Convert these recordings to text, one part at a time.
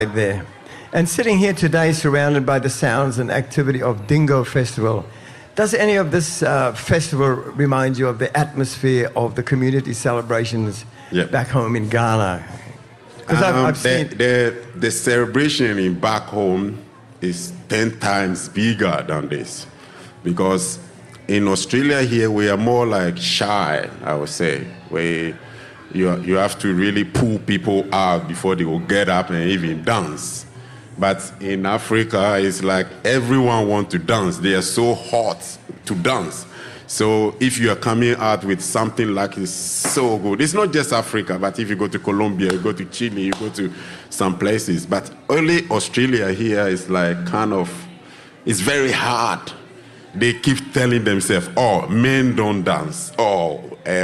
there. And sitting here today surrounded by the sounds and activity of Dingo Festival, does any of this festival remind you of the atmosphere of the community celebrations back home in Ghana? Because I've seen... The celebration in back home is 10 times bigger than this. Because in Australia here, we are more like shy, I would say. You have to really pull people out before they will get up and even dance. But in Africa, it's like everyone wants to dance. They are so hot to dance. So if you are coming out with something like it's so good, it's not just Africa, but if you go to Colombia, you go to Chile, you go to some places. But only Australia here is like it's very hard. They keep telling themselves, oh, men don't dance. Oh,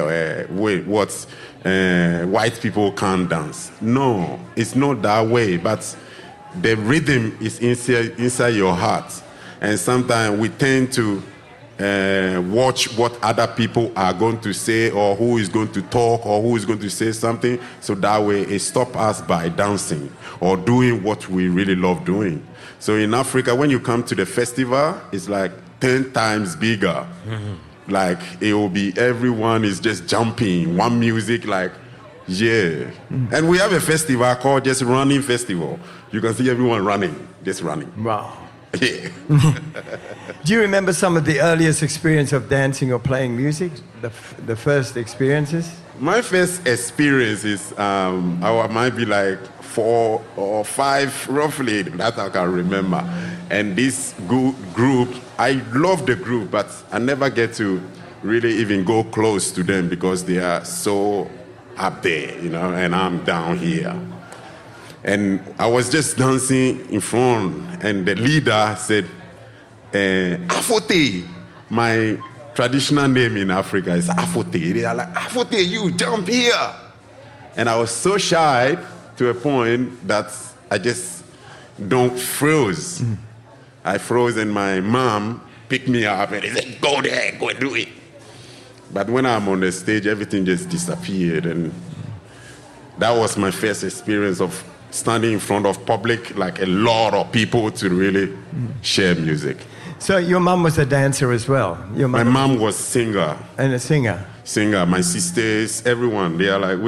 white people can't dance. No, it's not that way, but the rhythm is inside your heart. And sometimes we tend to watch what other people are going to say, or who is going to talk, or who is going to say something, so that way it stops us by dancing or doing what we really love doing. So in Africa, when you come to the festival, it's like 10 times bigger. Mm-hmm. Like it will be, everyone is just jumping, one music, like, yeah. Mm-hmm. And we have a festival called Just Running Festival. You can see everyone running, just running. Wow. Yeah. Do you remember some of the earliest experience of dancing or playing music? The first experiences? My first experience is, I might be like 4 or 5, roughly, that I can remember. And this group, I love the group, but I never get to really even go close to them because they are so up there, and I'm down here. And I was just dancing in front, and the leader said, Afote. My traditional name in Africa is Afote. They are like, Afote, you jump here. And I was so shy to a point that I just don't froze. Mm. I froze, and my mom picked me up and said, go there, go and do it. But when I'm on the stage, everything just disappeared. And that was my first experience of standing in front of public, like a lot of people, to really share music. So your mom was a dancer as well? My mom was singer. And a singer? Singer. My sisters, everyone. We are like,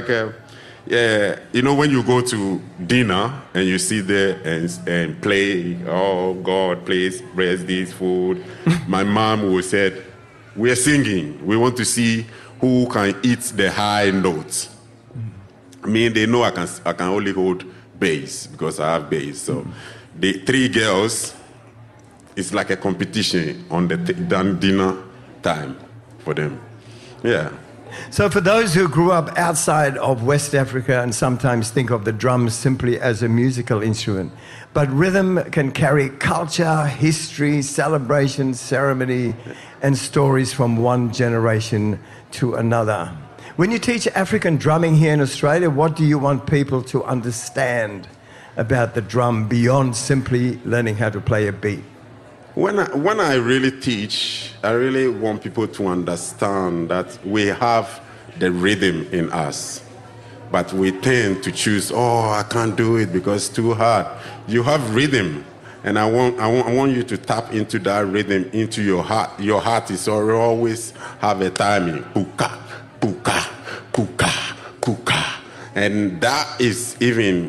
when you go to dinner and you sit there and play, oh, God, please bless this food. My mom would say, we are singing. We want to see who can hit the high notes. I mean, they know I can only hold bass because I have bass. So the 3 girls, it's like a competition on the dinner time for them. Yeah. So for those who grew up outside of West Africa and sometimes think of the drums simply as a musical instrument, but rhythm can carry culture, history, celebration, ceremony, and stories from one generation to another. When you teach African drumming here in Australia, what do you want people to understand about the drum beyond simply learning how to play a beat? When I really teach, I really want people to understand that we have the rhythm in us, but we tend to choose, I can't do it because it's too hard. You have rhythm, and I want you to tap into that rhythm, into your heart. Your heart is always have a timing. Puka, puka, puka, puka. And that is even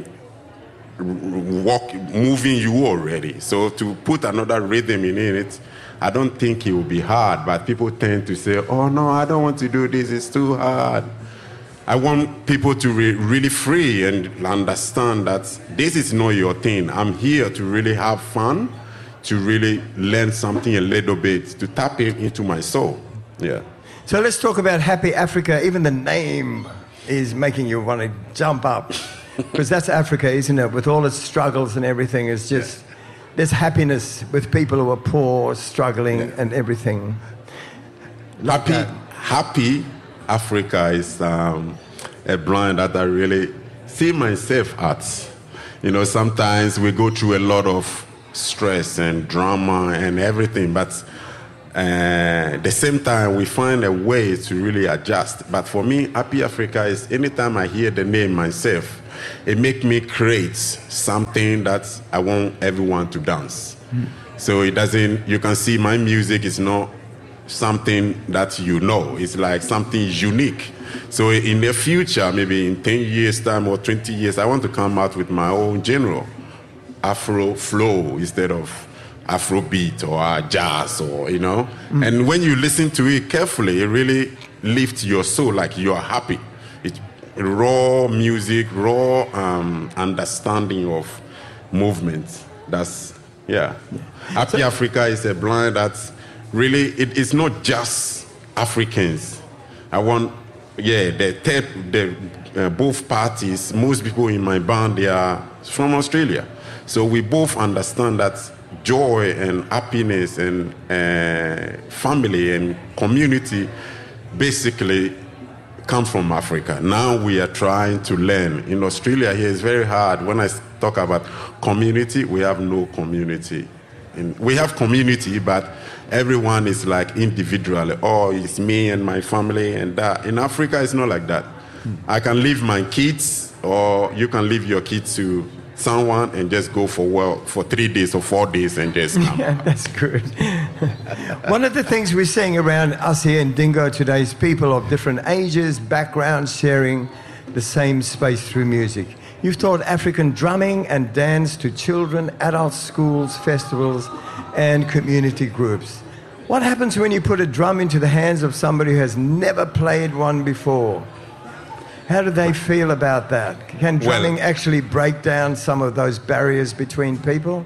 moving you already. So to put another rhythm in it, I don't think it will be hard, but people tend to say, oh no, I don't want to do this, it's too hard. I want people to really free and understand that this is not your thing. I'm here to really have fun, to really learn something a little bit, to tap into my soul. Yeah. So let's talk about Happy Africa. Even the name is making you want to jump up. Because that's Africa, isn't it? With all its struggles and everything, it's just, there's happiness with people who are poor, struggling, and everything. Happy Africa is a brand that I really see myself at. Sometimes we go through a lot of stress and drama and everything, but the same time, we find a way to really adjust. But for me, Happy Africa is anytime I hear the name myself, it makes me create something that I want everyone to dance. So it doesn't, you can see my music is not something that you know. It's like something unique. So in the future, maybe in 10 years' time or 20 years, I want to come out with my own genre, Afro flow instead of Afrobeat or jazz, or, you know. And when you listen to it carefully, it really lifts your soul, like you're happy. It's raw music, raw understanding of movement. That's, yeah. Happy Africa is a blend that's really, it's not just Africans. I want, both parties, most people in my band, they are from Australia. So we both understand that joy and happiness and family and community basically come from Africa. Now we are trying to learn. In Australia here, it's very hard. When I talk about community, we have no community. We have community, but everyone is like individually. Oh, it's me and my family and that. In Africa, it's not like that. I can leave my kids, or you can leave your kids to someone and just go for 3 days or 4 days and just come. Yeah, that's good. One of the things we're seeing around us here in Dingo today is people of different ages, backgrounds, sharing the same space through music. You've taught African drumming and dance to children, adults, schools, festivals, and community groups. What happens when you put a drum into the hands of somebody who has never played one before? How do they feel about that? Can drumming actually break down some of those barriers between people?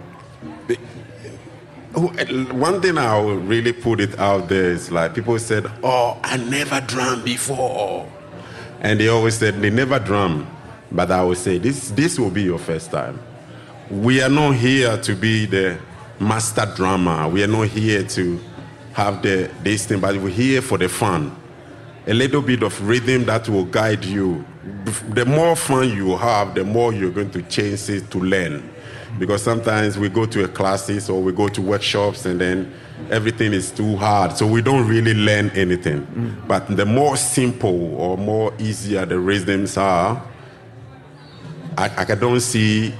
One thing I will really put it out there is like people said, oh, I never drummed before. And they always said they never drum. But I would say this will be your first time. We are not here to be the master drummer. We are not here to have this thing, but we're here for the fun. A little bit of rhythm that will guide you. The more fun you have, the more you're going to change it to learn. Because sometimes we go to classes or we go to workshops and then everything is too hard. So we don't really learn anything. But the more simple or more easier the rhythms are, I don't see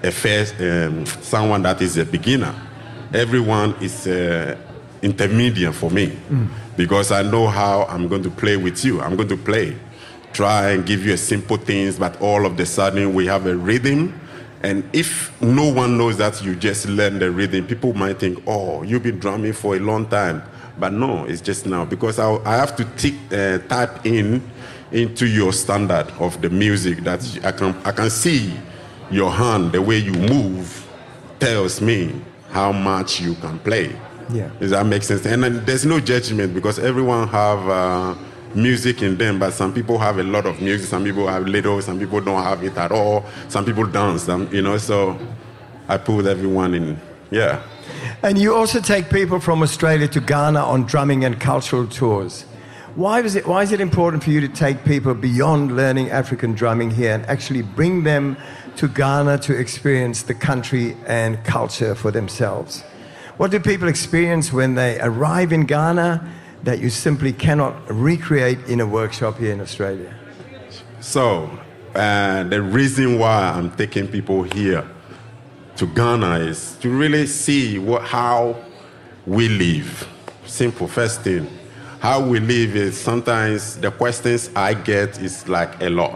someone that is a beginner. Everyone is intermediate for me. Because I know how I'm going to play with you. I'm going to try and give you a simple things, but all of a sudden we have a rhythm. And if no one knows that you just learn the rhythm, people might think, oh, you've been drumming for a long time. But no, it's just now. Because I have to type into your standard of the music that I can see your hand, the way you move tells me how much you can play. Yeah. Does that make sense? And then there's no judgment because everyone have music in them, but some people have a lot of music, some people have little, some people don't have it at all, some people dance, so I put everyone in, yeah. And you also take people from Australia to Ghana on drumming and cultural tours. Why is it important for you to take people beyond learning African drumming here and actually bring them to Ghana to experience the country and culture for themselves? What do people experience when they arrive in Ghana that you simply cannot recreate in a workshop here in Australia? So, the reason why I'm taking people here to Ghana is to really see how we live. Simple, first thing. How we live is sometimes the questions I get is like a lot.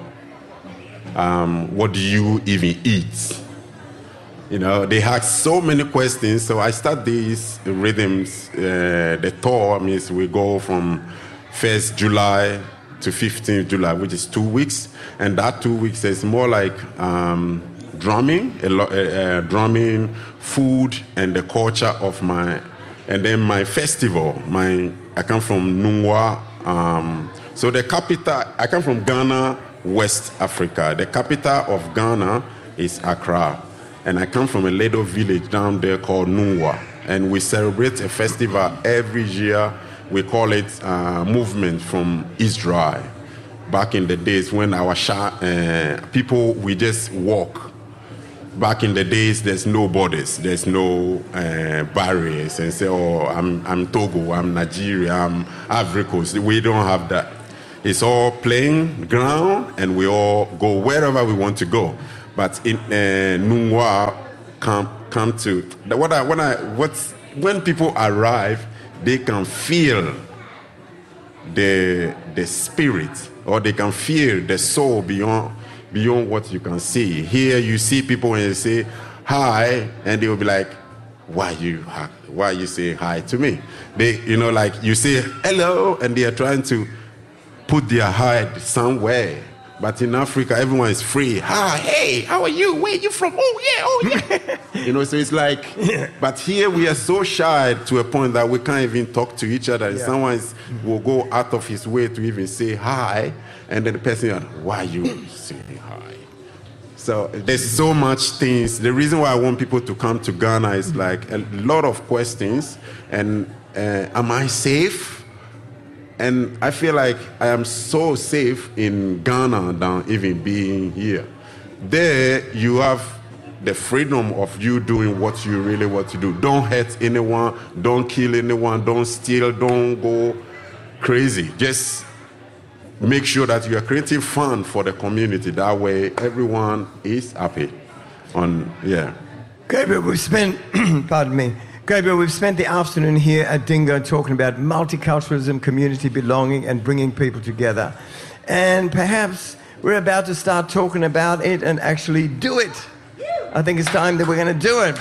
What do you even eat? You know, they ask so many questions. So I start these rhythms. The tour means we go from 1st July to 15th July, which is 2 weeks. And that 2 weeks is more like drumming, drumming, food, and the culture of and then my festival. I come from Nungwa. So the capital, I come from Ghana, West Africa. The capital of Ghana is Accra. And I come from a little village down there called Nungwa. And we celebrate a festival every year. We call it Movement from Israel. Back in the days when our people, we just walk back in the days, there's no borders, there's no barriers, and say, oh, I'm Togo, I'm Nigeria, I'm Ivory Coast. We don't have that. It's all plain ground, and we all go wherever we want to go. But in Nungwa, come to when people arrive, they can feel the spirit, or they can feel the soul beyond what you can see. Here you see people and you say hi, and they will be like, why you say hi to me? They, like you say hello, and they are trying to put their head somewhere. But in Africa, everyone is free. Hi, hey, how are you? Where are you from? Oh yeah. So it's like, but here we are so shy to a point that we can't even talk to each other. Yeah. Someone will go out of his way to even say hi, and then the person, why are you saying hi? So there's so much things. The reason why I want people to come to Ghana is like a lot of questions. And am I safe? And I feel like I am so safe in Ghana than even being here. There, you have the freedom of you doing what you really want to do. Don't hurt anyone, don't kill anyone, don't steal, don't go crazy. Just make sure that you are creating fun for the community. That way, everyone is happy. Gabriel, we've spent, pardon me. Gabriel, we've spent the afternoon here at Dingo talking about multiculturalism, community belonging, and bringing people together. And perhaps we're about to start talking about it and actually do it. I think it's time that we're going to do it.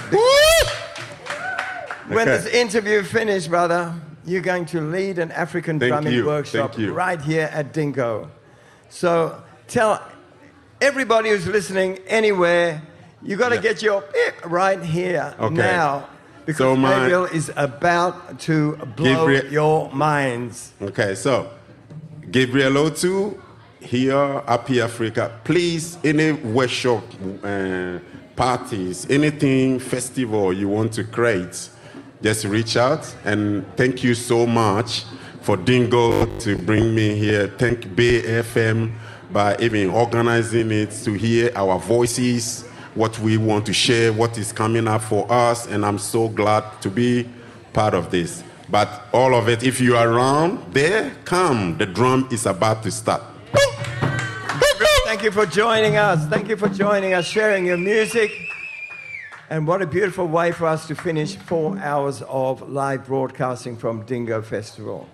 When this interview finished, brother, you're going to lead an African drumming workshop right here at Dingo. So tell everybody who's listening anywhere, you've got to get your right here now. Because Gabriel is about to blow your minds. Okay, so Gabriel Otu, here, Happy Africa. Please, any workshop, parties, anything, festival you want to create, just reach out. And thank you so much for Dingo to bring me here. Thank Bay FM by even organizing it to hear our voices, what we want to share, what is coming up for us, and I'm so glad to be part of this. But all of it, if you are around there, come. The drum is about to start. Thank you for joining us. Thank you for joining us, sharing your music. And what a beautiful way for us to finish 4 hours of live broadcasting from Dingo Festival.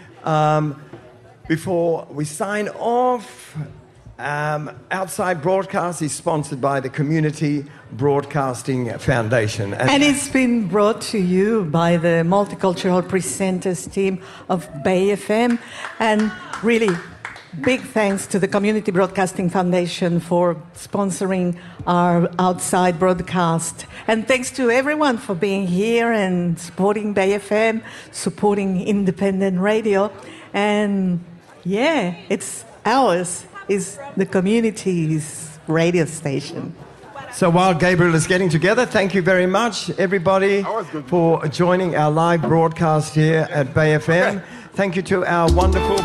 Before we sign off, Outside Broadcast is sponsored by the Community Broadcasting Foundation. And it's been brought to you by the Multicultural Presenters team of Bay FM. And really, big thanks to the Community Broadcasting Foundation for sponsoring our Outside Broadcast. And thanks to everyone for being here and supporting Bay FM, supporting independent radio. And yeah, it's ours. Is the community's radio station. So while Gabriel is getting together, thank you very much, everybody, for joining our live broadcast here at Bay FM. Thank you to our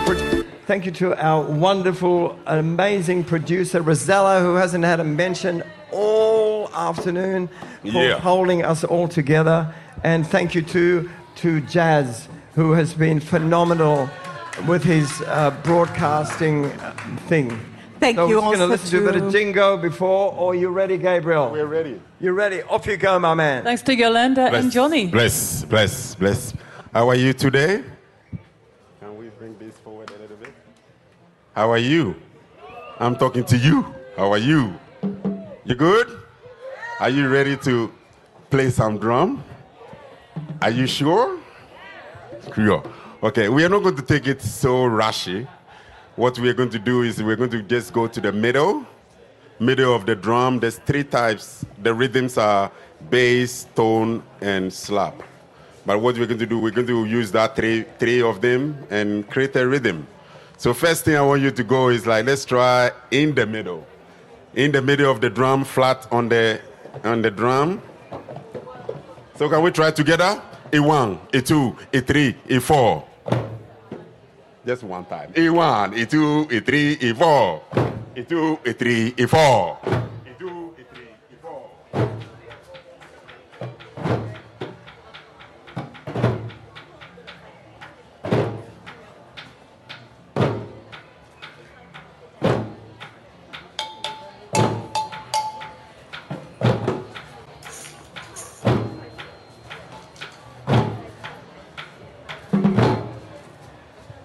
wonderful, amazing producer, Rosella, who hasn't had a mention all afternoon, for holding us all together. And thank you to Jazz, who has been phenomenal with his broadcasting thing. Thank you. We're going to listen to a bit of Dingo before, or you ready, Gabriel? We're ready. You're ready. Off you go, my man. Thanks to Yolanda and Johnny. Bless. How are you today? Can we bring this forward a little bit? How are you? I'm talking to you. How are you? You good? Are you ready to play some drum? Are you sure? Sure. Okay, we are not going to take it so rushy. What we are going to do is we're going to just go to the middle of the drum. There's 3 types. The rhythms are bass, tone, and slap. But what we're going to do, we're going to use that three of them and create a rhythm. So first thing I want you to go is like, let's try in the middle. In the middle of the drum, flat on the drum. So can we try together? A1, A2, A3, A4. Just one time. A1, A2, A3, A4. A2, A3, A4. A2, A3, A4.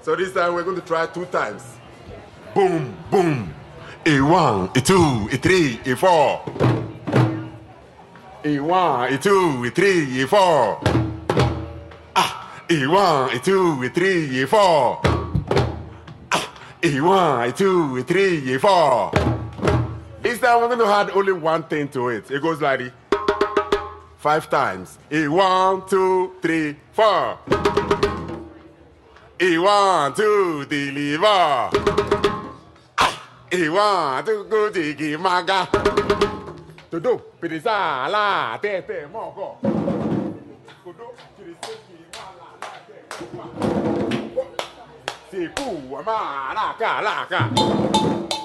So this time we're going to try 2 times. Boom, boom. A1, A2, A3, A4. A1, A2, A3, A4. A1, A2, A3, A4. A1, A2, A3, A4. This time we're going to add only one thing to it. It goes like this. 5 times. A1, 2, 3, 4. A1, 2, deliver. A1, 2, go digi maga. Todo, pidisa la, te moko. Todo, pidisa la, te moko. Siku, ama, la ka.